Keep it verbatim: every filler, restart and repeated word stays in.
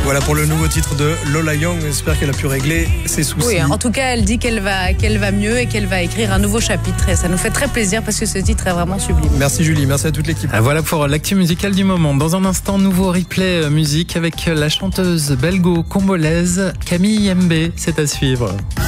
Voilà pour le nouveau titre de Lola Young. J'espère qu'elle a pu régler ses soucis. Oui, en tout cas, elle dit qu'elle va, qu'elle va mieux et qu'elle va écrire un nouveau chapitre. Et ça nous fait très plaisir parce que ce titre est vraiment sublime. Merci Julie, merci à toute l'équipe. Voilà pour l'actu musicale du moment. Dans un instant, nouveau replay musique avec la chanteuse belgo-congolaise Camille Yembe. C'est à suivre.